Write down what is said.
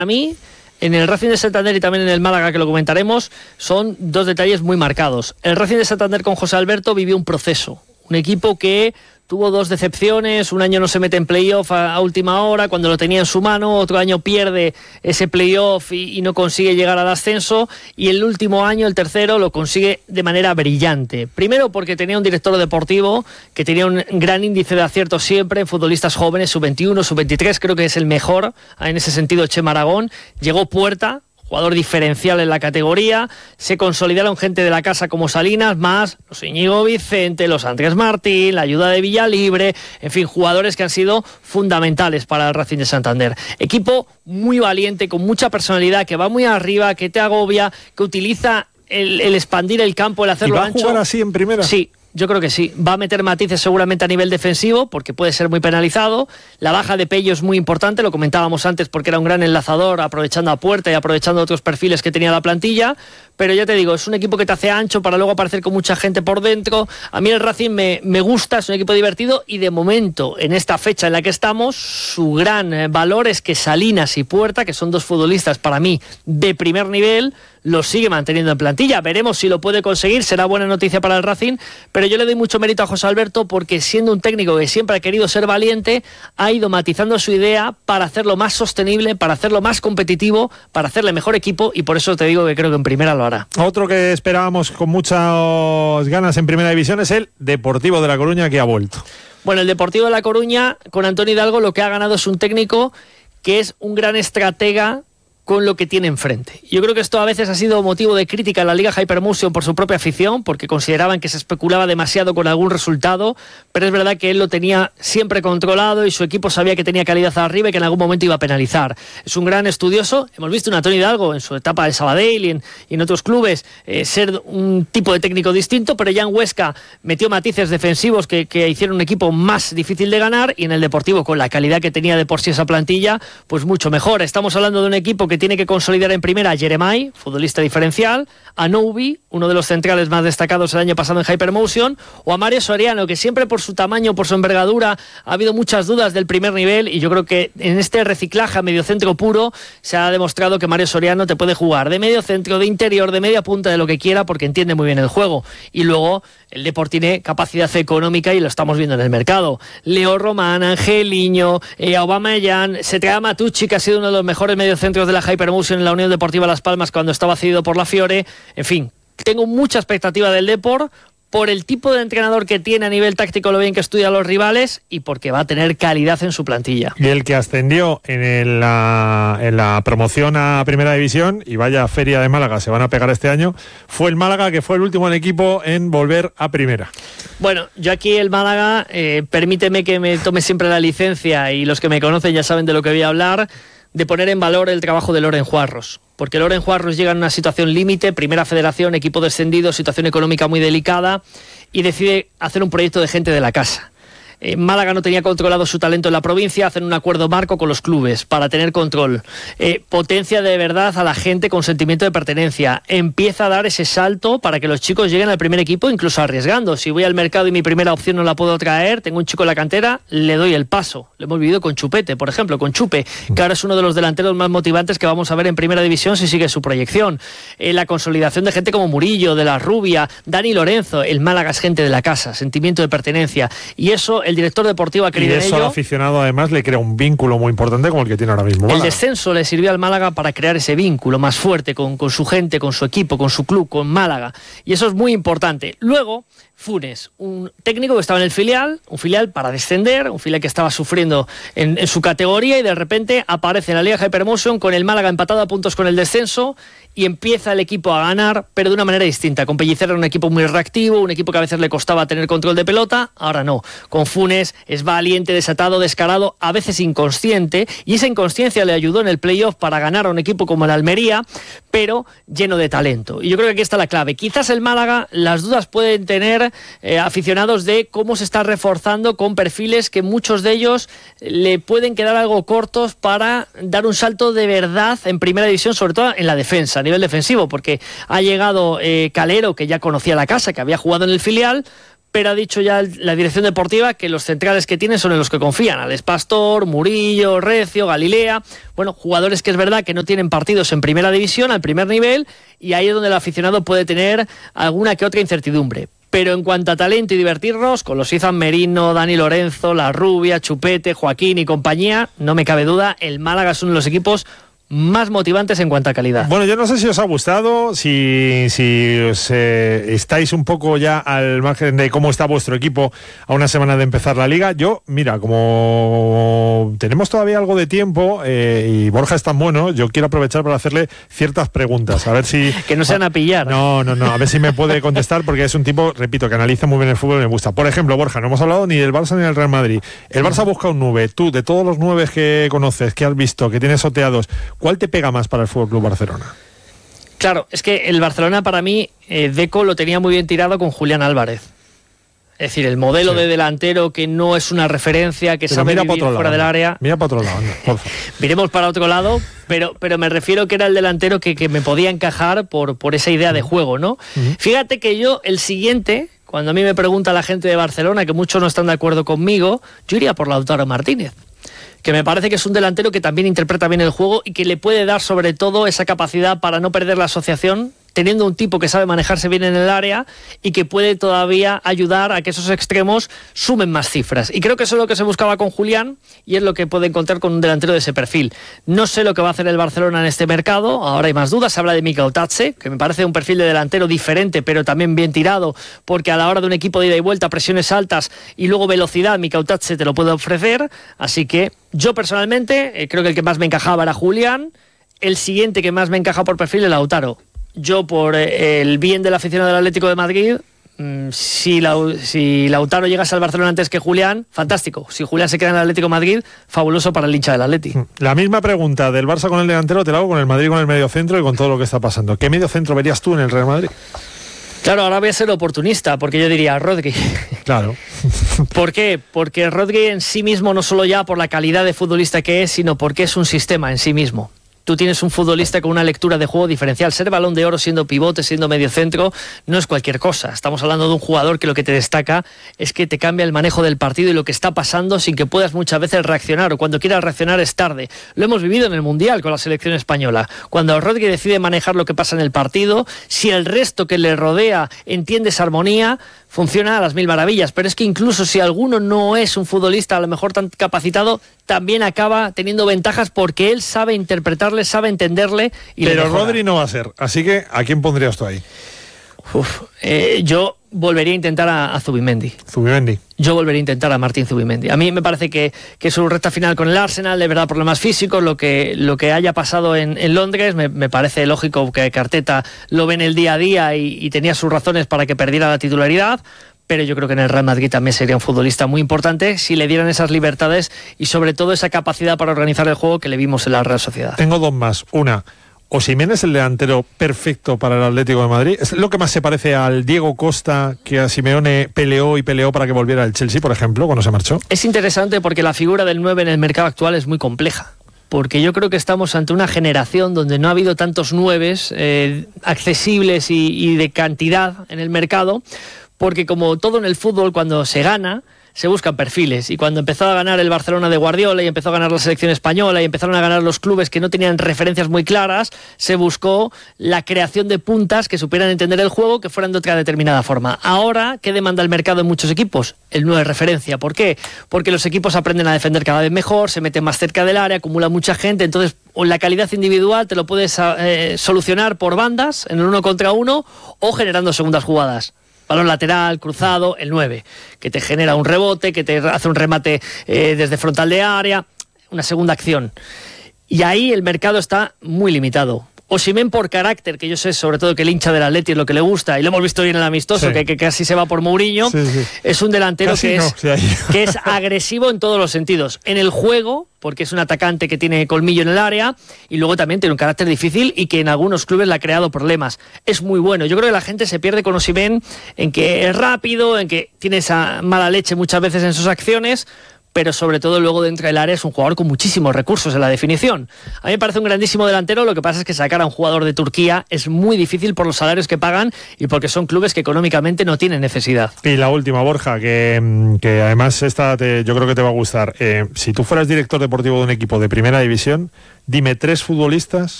A mí, en el Racing de Santander y también en el Málaga, que lo comentaremos, son dos detalles muy marcados. El Racing de Santander con José Alberto vivió un proceso. Un equipo que tuvo dos decepciones, un año no se mete en playoff a última hora, cuando lo tenía en su mano, otro año pierde ese playoff y no consigue llegar al ascenso, y el último año, el tercero, lo consigue de manera brillante. Primero porque tenía un director deportivo que tenía un gran índice de acierto siempre en futbolistas jóvenes, sub-21, sub-23, creo que es el mejor en ese sentido, Chema Aragón. Llegó Puerta, jugador diferencial en la categoría, se consolidaron gente de la casa como Salinas, más los Íñigo Vicente, los Andrés Martín, la ayuda de Villalibre, en fin, jugadores que han sido fundamentales para el Racing de Santander. Equipo muy valiente, con mucha personalidad, que va muy arriba, que te agobia, que utiliza el expandir el campo, el hacerlo ancho. ¿Y va a jugar así en primera? Sí. Yo creo que sí. Va a meter matices seguramente a nivel defensivo, porque puede ser muy penalizado. La baja de Pello es muy importante, lo comentábamos antes, porque era un gran enlazador, aprovechando a Puerta y aprovechando otros perfiles que tenía la plantilla. Pero ya te digo, es un equipo que te hace ancho para luego aparecer con mucha gente por dentro. A mí el Racing me gusta, es un equipo divertido, y de momento, en esta fecha en la que estamos, su gran valor es que Salinas y Puerta, que son dos futbolistas para mí de primer nivel, lo sigue manteniendo en plantilla. Veremos si lo puede conseguir, será buena noticia para el Racing, pero yo le doy mucho mérito a José Alberto, porque siendo un técnico que siempre ha querido ser valiente, ha ido matizando su idea para hacerlo más sostenible, para hacerlo más competitivo, para hacerle mejor equipo, y por eso te digo que creo que en primera lo hará. Otro que esperábamos con muchas ganas en primera división es el Deportivo de La Coruña, que ha vuelto. Bueno, el Deportivo de La Coruña, con Antonio Hidalgo, lo que ha ganado es un técnico que es un gran estratega con lo que tiene enfrente. Yo creo que esto a veces ha sido motivo de crítica en la Liga Hypermotion por su propia afición, porque consideraban que se especulaba demasiado con algún resultado, pero es verdad que él lo tenía siempre controlado y su equipo sabía que tenía calidad arriba y que en algún momento iba a penalizar. Es un gran estudioso. Hemos visto a Antonio Hidalgo en su etapa de Sabadell y en otros clubes ser un tipo de técnico distinto, pero ya en Huesca metió matices defensivos que hicieron un equipo más difícil de ganar, y en el Deportivo, con la calidad que tenía de por sí esa plantilla, pues mucho mejor. Estamos hablando de un equipo que tiene que consolidar en primera a Jeremai, futbolista diferencial, a Noubi, uno de los centrales más destacados el año pasado en Hypermotion, o a Mario Soriano, que siempre por su tamaño, por su envergadura, ha habido muchas dudas del primer nivel, y yo creo que en este reciclaje a mediocentro puro se ha demostrado que Mario Soriano te puede jugar de mediocentro, de interior, de media punta, de lo que quiera, porque entiende muy bien el juego. Y luego el Depor tiene capacidad económica y lo estamos viendo en el mercado. Leo Román, Angeliño, Aubameyang, se trae a Matucci, que ha sido uno de los mejores mediocentros de la Hypermotion en la Unión Deportiva Las Palmas cuando estaba cedido por la Fiore. En fin, tengo mucha expectativa del Depor por el tipo de entrenador que tiene a nivel táctico, lo bien que estudia a los rivales, y porque va a tener calidad en su plantilla. Y el que ascendió en la promoción a Primera División, y vaya feria de Málaga se van a pegar este año, fue el Málaga, que fue el último en equipo en volver a Primera. Bueno, yo aquí el Málaga, permíteme que me tome siempre la licencia, y los que me conocen ya saben de lo que voy a hablar, de poner en valor el trabajo de Loren Juarros, porque Loren Juarros llega en una situación límite, primera federación, equipo descendido, situación económica muy delicada, y decide hacer un proyecto de gente de la casa. Málaga no tenía controlado su talento en la provincia, hacen un acuerdo marco con los clubes para tener control. Potencia de verdad a la gente con sentimiento de pertenencia. Empieza a dar ese salto para que los chicos lleguen al primer equipo, incluso arriesgando. Si voy al mercado y mi primera opción no la puedo traer, tengo un chico en la cantera, le doy el paso. Lo hemos vivido con Chupete, por ejemplo, con Chupe, que ahora es uno de los delanteros más motivantes que vamos a ver en Primera División si sigue su proyección. La consolidación de gente como Murillo, de la Rubia, Dani Lorenzo. El Málaga es gente de la casa, sentimiento de pertenencia. Y eso el director deportivo ha querido en ello. Y eso al aficionado además le crea un vínculo muy importante como el que tiene ahora mismo Málaga. El descenso le sirvió al Málaga para crear ese vínculo más fuerte con su gente, con su equipo, con su club, con Málaga. Y eso es muy importante. Luego, Funes, un técnico que estaba en el filial, un filial para descender, un filial que estaba sufriendo en su categoría, y de repente aparece en la Liga Hypermotion con el Málaga empatado a puntos con el descenso, y empieza el equipo a ganar, pero de una manera distinta. Con Pellicer era un equipo muy reactivo, un equipo que a veces le costaba tener control de pelota, ahora no. Con Funes es valiente, desatado, descarado, a veces inconsciente, y esa inconsciencia le ayudó en el playoff para ganar a un equipo como el Almería, pero lleno de talento. Y yo creo que aquí está la clave. Quizás el Málaga, las dudas pueden tener aficionados de cómo se está reforzando con perfiles que muchos de ellos le pueden quedar algo cortos para dar un salto de verdad en Primera División, sobre todo en la defensa, a nivel defensivo, porque ha llegado Calero, que ya conocía la casa, que había jugado en el filial, pero ha dicho ya la dirección deportiva que los centrales que tiene son en los que confían. Alex Pastor, Murillo, Recio, Galilea. Bueno, jugadores que es verdad que no tienen partidos en primera división, al primer nivel, y ahí es donde el aficionado puede tener alguna que otra incertidumbre. Pero en cuanto a talento y divertirnos, con los Izan Merino, Dani Lorenzo, La Rubia, Chupete, Joaquín y compañía, no me cabe duda, el Málaga es uno de los equipos más motivantes en cuanto a calidad. Bueno, yo no sé si os ha gustado, si os, estáis un poco ya al margen de cómo está vuestro equipo a una semana de empezar la Liga. Yo, mira, como tenemos todavía algo de tiempo y Borja es tan bueno, yo quiero aprovechar para hacerle ciertas preguntas, a ver si... Que no se van a pillar. No, a ver si me puede contestar, porque es un tipo, repito, que analiza muy bien el fútbol y me gusta. Por ejemplo, Borja, no hemos hablado ni del Barça ni del Real Madrid. El Barça busca un 9. Tú, de todos los 9 que conoces, que has visto, que tienes soteados, ¿cuál te pega más para el Fútbol Club Barcelona? Claro, es que el Barcelona para mí, Deco lo tenía muy bien tirado con Julián Álvarez. Es decir, el modelo de delantero que no es una referencia, que sabe vivir fuera del área. Mira para otro lado, anda, por favor. Miremos para otro lado, pero me refiero que era el delantero que me podía encajar por esa idea de juego, ¿no? Fíjate que yo, el siguiente, cuando a mí me pregunta la gente de Barcelona, que muchos no están de acuerdo conmigo, yo iría por Lautaro Martínez, que me parece que es un delantero que también interpreta bien el juego y que le puede dar sobre todo esa capacidad para no perder la asociación, teniendo un tipo que sabe manejarse bien en el área y que puede todavía ayudar a que esos extremos sumen más cifras. Y creo que eso es lo que se buscaba con Julián y es lo que puede encontrar con un delantero de ese perfil. No sé lo que va a hacer el Barcelona en este mercado, ahora hay más dudas. Se habla de Mikel Otatze, que me parece un perfil de delantero diferente, pero también bien tirado, porque a la hora de un equipo de ida y vuelta, presiones altas y luego velocidad, Mikel Otatze te lo puede ofrecer. Así que yo personalmente creo que el que más me encajaba era Julián. El siguiente que más me encaja por perfil es Lautaro. Yo, por el bien del aficionado del Atlético de Madrid, si Lautaro llegase al Barcelona antes que Julián, fantástico. Si Julián se queda en el Atlético de Madrid, fabuloso para el hincha del Atlético. La misma pregunta del Barça con el delantero te la hago con el Madrid con el mediocentro y con todo lo que está pasando. ¿Qué mediocentro verías tú en el Real Madrid? Claro, ahora voy a ser oportunista, porque yo diría Rodri. Claro. ¿Por qué? Porque Rodri en sí mismo, no solo ya por la calidad de futbolista que es, sino porque es un sistema en sí mismo. Tú tienes un futbolista con una lectura de juego diferencial. Ser Balón de Oro siendo pivote, siendo mediocentro, no es cualquier cosa. Estamos hablando de un jugador que lo que te destaca es que te cambia el manejo del partido y lo que está pasando sin que puedas muchas veces reaccionar, o cuando quieras reaccionar es tarde. Lo hemos vivido en el Mundial con la selección española. Cuando Rodri decide manejar lo que pasa en el partido, si el resto que le rodea entiende esa armonía, funciona a las mil maravillas. Pero es que incluso si alguno no es un futbolista a lo mejor tan capacitado, también acaba teniendo ventajas porque él sabe interpretarle, sabe entenderle. Pero Rodri no va a ser, así que ¿a quién pondrías tú ahí? Yo volvería a intentar a Zubimendi. Yo volvería a intentar a Martín Zubimendi. A mí me parece que su recta final con el Arsenal, de verdad, problemas físicos, lo que haya pasado en Londres, me parece lógico que Arteta lo ve en el día a día y tenía sus razones para que perdiera la titularidad. Pero yo creo que en el Real Madrid también sería un futbolista muy importante si le dieran esas libertades y sobre todo esa capacidad para organizar el juego que le vimos en la Real Sociedad. Tengo dos más. Una, Osimhen es el delantero perfecto para el Atlético de Madrid. Es lo que más se parece al Diego Costa, que a Simeone peleó para que volviera al Chelsea, por ejemplo, cuando se marchó. Es interesante porque la figura del 9 en el mercado actual es muy compleja. Porque yo creo que estamos ante una generación donde no ha habido tantos 9 accesibles y de cantidad en el mercado, porque como todo en el fútbol, cuando se gana, se buscan perfiles. Y cuando empezó a ganar el Barcelona de Guardiola y empezó a ganar la selección española y empezaron a ganar los clubes que no tenían referencias muy claras, se buscó la creación de puntas que supieran entender el juego, que fueran de otra determinada forma. Ahora, ¿qué demanda el mercado en muchos equipos? El 9 referencia. ¿Por qué? Porque los equipos aprenden a defender cada vez mejor, se meten más cerca del área, acumula mucha gente, entonces la calidad individual te lo puedes solucionar por bandas, en el 1 contra 1, o generando segundas jugadas. Balón lateral, cruzado, el 9, que te genera un rebote, que te hace un remate desde frontal de área, una segunda acción. Y ahí el mercado está muy limitado. Osimhen, por carácter, que yo sé sobre todo que el hincha del Atleti es lo que le gusta, y lo hemos visto hoy en el amistoso, sí, que casi se va por Mourinho, sí. Es un delantero que es agresivo en todos los sentidos. En el juego, porque es un atacante que tiene colmillo en el área, y luego también tiene un carácter difícil y que en algunos clubes le ha creado problemas. Es muy bueno. Yo creo que la gente se pierde con Osimhen en que es rápido, en que tiene esa mala leche muchas veces en sus acciones, pero sobre todo luego dentro del área es un jugador con muchísimos recursos en la definición. A mí me parece un grandísimo delantero, lo que pasa es que sacar a un jugador de Turquía es muy difícil por los salarios que pagan y porque son clubes que económicamente no tienen necesidad. Y la última, Borja, que además yo creo que te va a gustar. Si tú fueras director deportivo de un equipo de primera división, dime 3 futbolistas